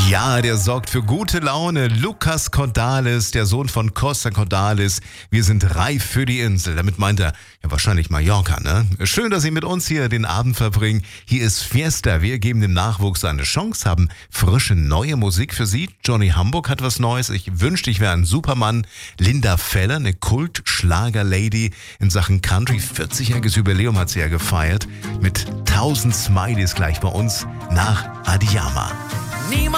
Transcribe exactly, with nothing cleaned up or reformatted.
Ja, der sorgt für gute Laune. Lucas Cordalis, der Sohn von Costa Cordalis. Wir sind reif für die Insel. Damit meint er ja wahrscheinlich Mallorca, ne? Schön, dass Sie mit uns hier den Abend verbringen. Hier ist Fiesta. Wir geben dem Nachwuchs eine Chance, haben frische, neue Musik für Sie. Johnny Hamburg hat was Neues. Ich wünschte, ich wäre ein Supermann. Linda Feller, eine Kult-Schlager-Lady in Sachen Country. vierzigjähriges Jubiläum hat sie ja gefeiert. Mit tausend Smileys gleich bei uns nach Adiyama. Niemand